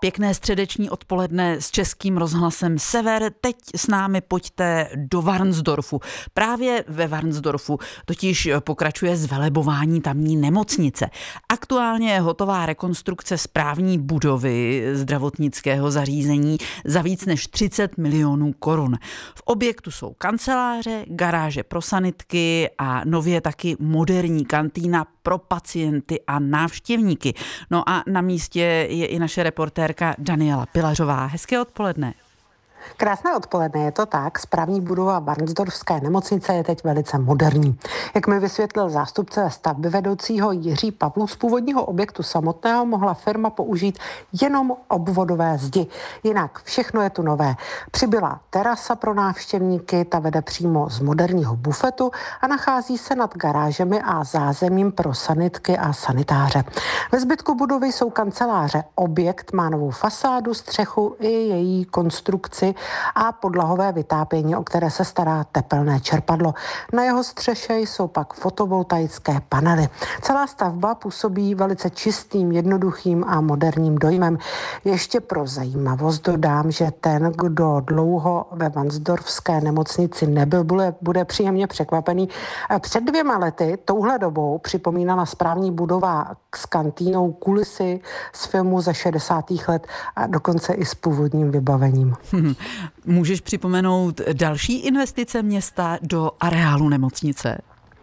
Pěkné středeční odpoledne s Českým rozhlasem Sever. Teď s námi pojďte do Varnsdorfu. Právě ve Varnsdorfu totiž pokračuje zvelebování tamní nemocnice. Aktuálně je hotová rekonstrukce správní budovy zdravotnického zařízení za víc než 30 milionů korun. V objektu jsou kanceláře, garáže pro sanitky a nově taky moderní kantýna pro pacienty a návštěvníky. No a na místě je i naše reportérka Daniela Pilařová. Hezké odpoledne. Krásné odpoledne, je to tak. Správní budova Varnsdorfské nemocnice je teď velice moderní. Jak mi vysvětlil zástupce stavbyvedoucího Jiří Pavlů, z původního objektu samotného mohla firma použít jenom obvodové zdi. Jinak všechno je tu nové. Přibyla terasa pro návštěvníky, ta vede přímo z moderního bufetu a nachází se nad garážemi a zázemím pro sanitky a sanitáře. Ve zbytku budovy jsou kanceláře. Objekt má novou fasádu, střechu i její konstrukci a podlahové vytápění, o které se stará tepelné čerpadlo. Na jeho střeše jsou pak fotovoltaické panely. Celá stavba působí velice čistým, jednoduchým a moderním dojmem. Ještě pro zajímavost dodám, že ten, kdo dlouho ve Varnsdorfské nemocnici nebyl, bude příjemně překvapený. Před 2 lety touhle dobou připomínala správní budova s kantýnou kulisy z filmu ze 60. let a dokonce i s původním vybavením. Můžeš připomenout další investice města do areálu nemocnice?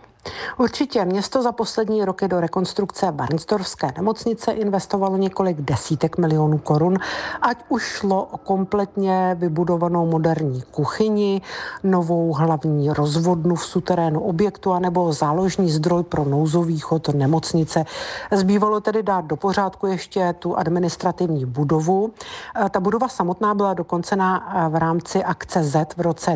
Určitě. Město za poslední roky do rekonstrukce Varnsdorfské nemocnice investovalo několik desítek milionů korun, ať už šlo o kompletně vybudovanou moderní kuchyni, novou hlavní rozvodnu v suterénu objektu anebo záložní zdroj pro nouzový chod nemocnice. Zbývalo tedy dát do pořádku ještě tu administrativní budovu. Ta budova samotná byla dokončena v rámci akce Z v roce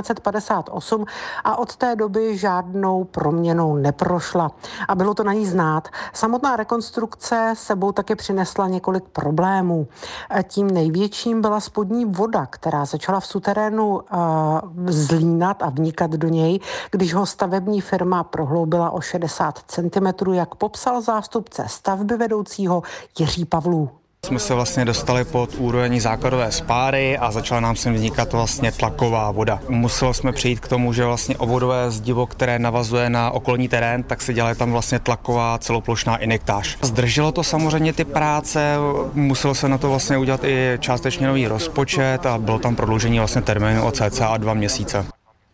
1958 a od té doby žádnou proměnou neprošla a bylo to na ní znát. Samotná rekonstrukce sebou taky přinesla několik problémů. Tím největším byla spodní voda, která začala v suterénu zlínat a vnikat do něj, když ho stavební firma prohloubila o 60 cm, jak popsal zástupce stavbyvedoucího Jiří Pavlů. Jsme se vlastně dostali pod úroveň základové spáry a začala nám sem vznikat vlastně tlaková voda. Museli jsme přijít k tomu, že vlastně obvodové zdivo, které navazuje na okolní terén, tak se dělá tam vlastně tlaková celoplošná injektáž. Zdrželo to samozřejmě ty práce, muselo se na to vlastně udělat i částečně nový rozpočet a bylo tam prodloužení vlastně termínu o cca 2 měsíce.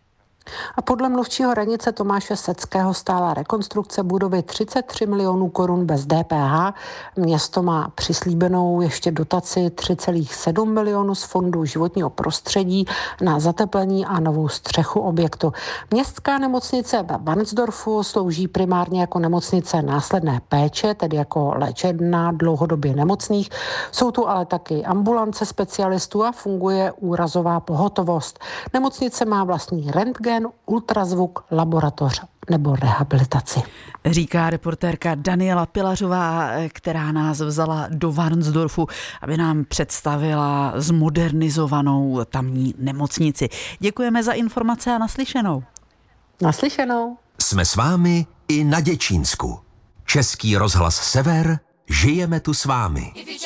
A podle mluvčího radnice Tomáše Seckého stála rekonstrukce budovy 33 milionů korun bez DPH. Město má přislíbenou ještě dotaci 3,7 milionů z fondu životního prostředí na zateplení a novou střechu objektu. Městská nemocnice ve Varnsdorfu slouží primárně jako nemocnice následné péče, tedy jako léčebna dlouhodobě nemocných. Jsou tu ale taky ambulance specialistů a funguje úrazová pohotovost. Nemocnice má vlastní rentgen, ultrazvuk, laboratoř nebo rehabilitaci. Říká reportérka Daniela Pilařová, která nás vzala do Varnsdorfu, aby nám představila zmodernizovanou tamní nemocnici. Děkujeme za informace a naslyšenou. Naslyšenou. Jsme s vámi i na Děčínsku. Český rozhlas Sever, žijeme tu s vámi.